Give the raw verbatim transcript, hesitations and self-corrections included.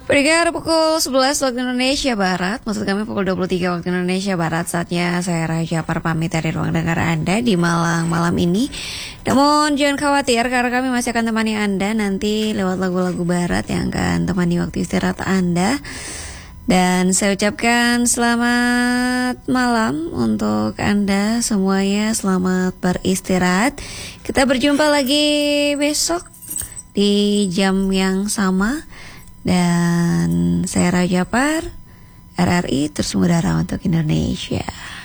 Pendengar, pukul sebelas waktu Indonesia Barat, maksud kami pukul dua puluh tiga waktu Indonesia Barat. Saatnya saya Raja Par pamit dari ruang dengar Anda di Malang malam ini. Namun jangan khawatir, karena kami masih akan temani Anda nanti lewat lagu-lagu Barat yang akan temani waktu istirahat Anda. Dan saya ucapkan selamat malam untuk Anda semuanya, selamat beristirahat. Kita berjumpa lagi besok di jam yang sama. Dan saya Raja Par, R R I terus mengudara untuk Indonesia.